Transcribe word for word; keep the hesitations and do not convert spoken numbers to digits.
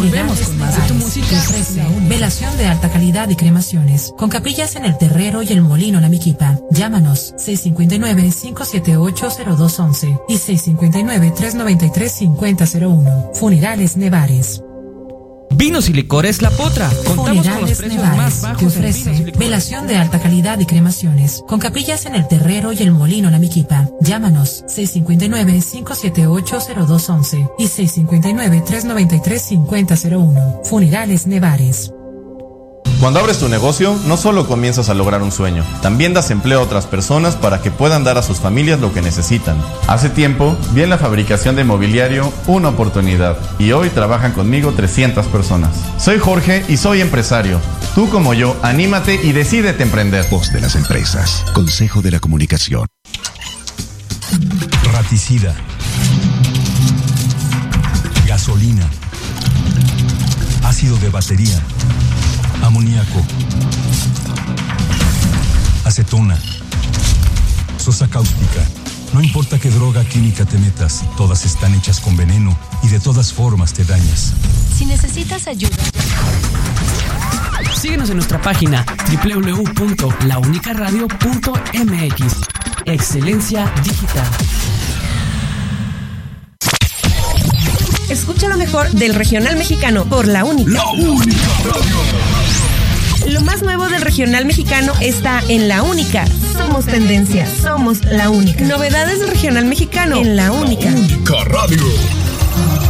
Volvemos con más de tu música. Te ofrece velación de alta calidad y cremaciones, con capillas en El Terrero y El Molino Namiquipa. Llámanos seis cinco nueve, cinco siete ocho, cero dos once y seis cinco nueve, tres nueve tres, cinco cero cero uno. Funerales Nevares. Vinos y licores La Potra. Contamos con los precios Nevares más bajos te en ofrece vinos y licores. velación de alta calidad y cremaciones, con capillas en El Terrero y El Molino Namiquipa. Llámanos seis cinco nueve, cinco siete ocho, cero dos once y seis cinco nueve, tres nueve tres, cinco cero cero uno. Funerales Nevares. Cuando abres tu negocio, no solo comienzas a lograr un sueño, también das empleo a otras personas para que puedan dar a sus familias lo que necesitan. Hace tiempo, vi en la fabricación de mobiliario una oportunidad y hoy trabajan conmigo trescientas personas. Soy Jorge y soy empresario. Tú como yo, anímate y decídete emprender. Voz de las empresas. Consejo de la Comunicación. Raticida. Gasolina. Ácido de batería. Amoníaco, acetona, sosa cáustica. No importa qué droga química te metas, todas están hechas con veneno y de todas formas te dañas. Si necesitas ayuda, Síguenos en nuestra página doble u doble u doble u punto la única radio punto m x. Excelencia digital. Escucha lo mejor del regional mexicano por La Única. La Única Radio. Lo más nuevo del regional mexicano está en La Única. Somos tendencia, somos La Única. Novedades del regional mexicano en La Única. La Única Radio.